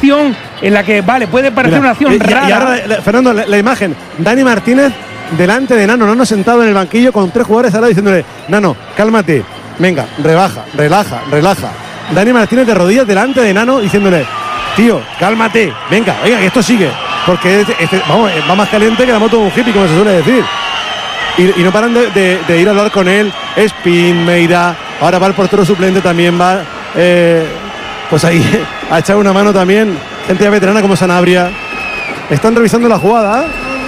acción en la que, vale, puede parecer una acción rara. Y ahora, Fernando, la imagen. Dani Martínez delante de Nano. Nano sentado en el banquillo con 3 jugadores al lado diciéndole: Nano, cálmate, venga, relaja. Dani Martínez de rodillas delante de Nano diciéndole: tío, cálmate, venga, que esto sigue. Porque vamos, va más caliente que la moto de un hippie, como se suele decir. Y no paran de ir a hablar con él. Spin, Meira, ahora va el portero suplente, también va pues ahí a echar una mano también gente ya veterana como Sanabria. Están revisando la jugada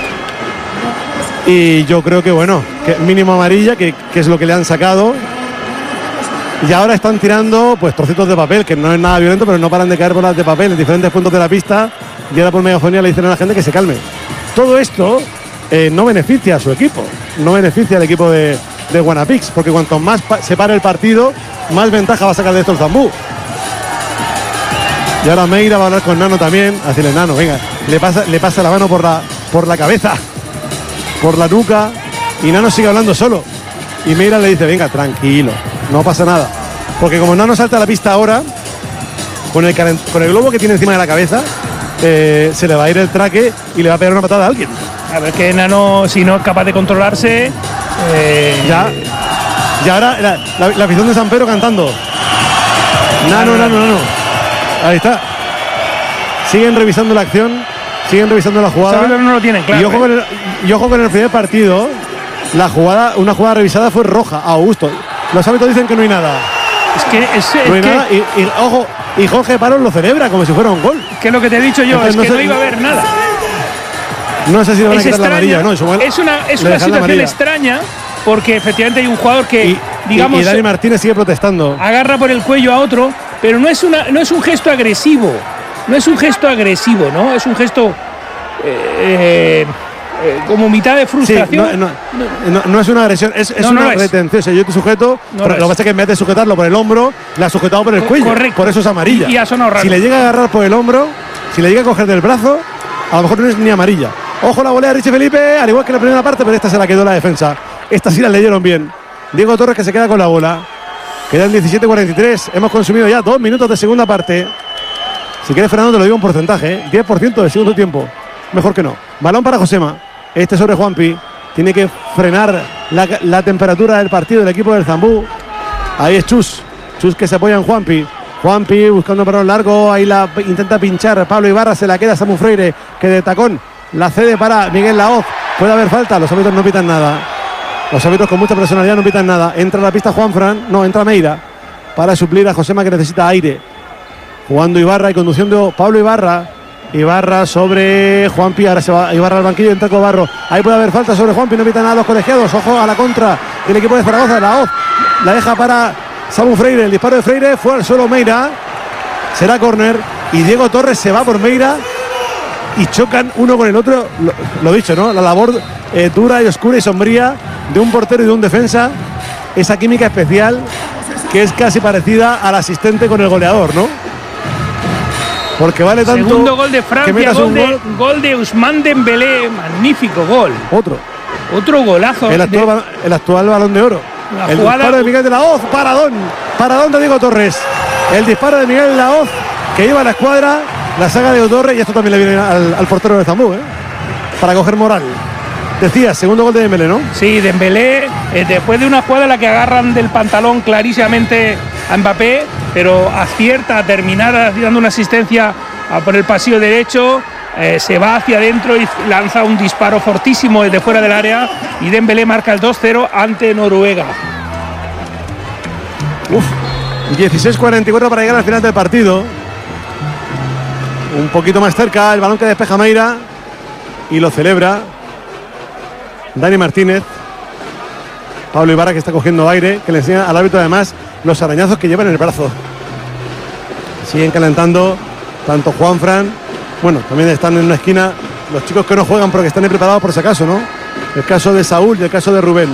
y yo creo que bueno, que mínimo amarilla, que es lo que le han sacado. Y ahora están tirando pues trocitos de papel, que no es nada violento, pero no paran de caer bolas de papel en diferentes puntos de la pista. Y ahora por megafonía le dicen a la gente que se calme. Todo esto no beneficia a su equipo, no beneficia al equipo de Guanapix, porque cuanto más se pare el partido, más ventaja va a sacar de esto el Zambú. Y ahora Meira va a hablar con Nano también, a decirle: Nano, venga, le pasa la mano por la cabeza, por la nuca, y Nano sigue hablando solo. Y Meira le dice: venga, tranquilo, no pasa nada. Porque como Nano salta a la pista ahora, con el globo que tiene encima de la cabeza, se le va a ir el traque y le va a pegar una patada a alguien. A ver, que Nano, si no es capaz de controlarse. Y ahora la afición de San Pedro cantando: Nano. Ahí está. Siguen revisando la acción, siguen revisando la jugada. No lo tienen claro. Y ojo con el primer partido. Una jugada revisada fue roja a Augusto. Los árbitros dicen que no hay nada. No hay nada. Y ojo, y Jorge Parón lo celebra como si fuera un gol. Que es lo que te he dicho yo, entonces, no iba a haber nada. No sé si le van a quitar la amarilla, ¿no? Es una situación extraña, porque efectivamente hay un jugador que, digamos. Y Dani Martínez sigue protestando. Agarra por el cuello a otro, pero no es un gesto agresivo. No es un gesto agresivo, ¿no? Es un gesto. Como mitad de frustración. Sí, no es una agresión, es una retención. O sea, yo te sujeto, pero lo que pasa es que en vez de sujetarlo por el hombro, la ha sujetado por el cuello. Correcto. Por eso es amarilla. Y ha sonado raro. Si le llega a agarrar por el hombro, si le llega a coger del brazo, a lo mejor no es ni amarilla. Ojo la volea de Richie Felipe, al igual que la primera parte, pero esta se la quedó la defensa. Esta sí la leyeron bien. Diego Torres, que se queda con la bola. Quedan 17:43. Hemos consumido ya 2 minutos de segunda parte. Si quieres, Fernando, te lo digo en porcentaje. 10% de segundo tiempo. Mejor que no. Balón para Josema. Este sobre Juanpi. Tiene que frenar la temperatura del partido del equipo del Zambú. Ahí es Chus. Chus que se apoya en Juanpi. Juanpi buscando un balón largo. Ahí la intenta pinchar Pablo Ibarra. Se la queda Samu Freire, que de tacón la cede para Miguel Laoz. Puede haber falta. Los árbitros no pitan nada. Los árbitros con mucha personalidad no pitan nada. Entra a la pista Juanfran. No, entra Meira para suplir a Josema, que necesita aire. Jugando Ibarra y conduciendo Pablo Ibarra. Ibarra sobre Juanpi, ahora se va Ibarra al banquillo, entra Cobarro. Ahí puede haber falta sobre Juanpi, no pitan nada los colegiados. Ojo a la contra del equipo de Zaragoza. Laoz la deja para Samu Freire. El disparo de Freire fue al suelo Meira. Será córner y Diego Torres se va por Meira y chocan uno con el otro. Lo dicho, ¿no? La labor dura y oscura y sombría de un portero y de un defensa. Esa química especial que es casi parecida al asistente con el goleador, ¿no? Porque vale tanto. Segundo gol de Francia, gol de Ousmane Dembélé, magnífico gol. Otro golazo. El actual Balón de Oro. El disparo de Miguel de Laoz, paradón de Diego Torres. El disparo de Miguel de Laoz, que iba a la escuadra, la saga de Diego Torres, y esto también le viene al portero de Zambú, para coger moral. Decías, segundo gol de Dembélé, ¿no? Sí, Dembélé, después de una jugada en la que agarran del pantalón clarísimamente a Mbappé, pero acierta a terminar dando una asistencia por el pasillo derecho, se va hacia adentro y lanza un disparo fortísimo desde fuera del área, y Dembélé marca el 2-0 ante Noruega. 16:44 para llegar al final del partido. Un poquito más cerca, el balón que despeja Meira y lo celebra Dani Martínez. Pablo Ibarra, que está cogiendo aire, que le enseña al árbitro además los arañazos que lleva en el brazo. Siguen calentando tanto Juanfran, bueno, también están en una esquina los chicos que no juegan porque están preparados por si acaso, ¿no? El caso de Saúl y el caso de Rubén.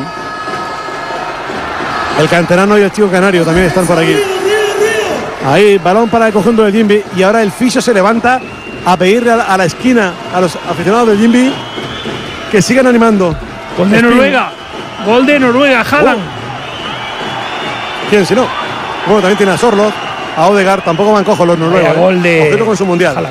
El canterano y el chico canario también están por aquí. Ahí, balón para el conjunto del Jimby, y ahora el fisio se levanta a pedirle a la esquina a los aficionados del Jimby que sigan animando. Gol de Noruega. Gol de Noruega, Haaland. ¿Quién si no? Bueno, también tiene a Sorloth, a Odegaard, tampoco van cojos los noruegos. Gol de con su mundial.